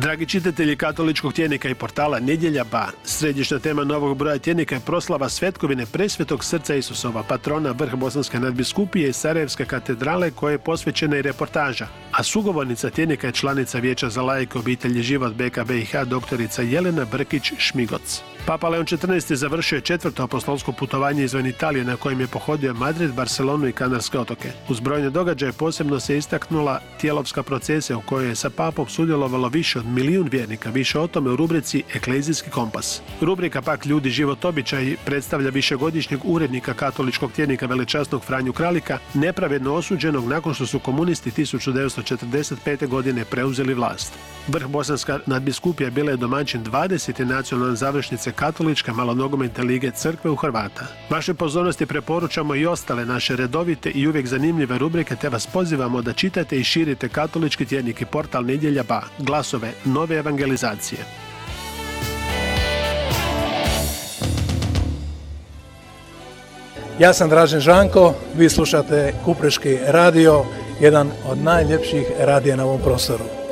Dragi čitatelji katoličkog tjednika i portala Nedjelja Ba, središnja tema novog broja tjednika je proslava svetkovine Presvetog srca Isusova, patrona Vrh Bosanske nadbiskupije i Sarajevske katedrale, koje je posvećena i reportaža. A sugovornica tjednika je članica Vijeća za laike obitelji Život BK-BiH doktorica Jelena Brkić-Šmigoc. Papa Leon XIV. Završio je 4. apostolsko putovanje izvan Italije na kojem je pohodio Madrid, Barcelonu i Kanarske otoke. Uz brojne događaje posebno se istaknula tijelovska procesija u kojoj je sa papom sudjelovalo više od 1 milijun vjernika, više o tome u rubrici Eklezijski kompas. Rubrika pak Ljudi, život, običaji predstavlja višegodišnjeg urednika katoličkog tjednika velečasnog Franju Kralika, nepravedno osuđenog nakon što su komunisti 1945. godine preuzeli vlast. Vrh Bosanska nadbiskupija bila je domaćin 20. nacionalne završnice Katoličke malonogometne lige Crkve u Hrvata. Vašoj pozornosti preporučamo i ostale naše redovite i uvijek zanimljive rubrike, te vas pozivamo da čitate i širite katolički tjednik i portal Nedjelja Ba, glasove nove evangelizacije. Ja sam Dražen Žanko, vi slušate Kupreški radio, jedan od najljepših radija na ovom prostoru.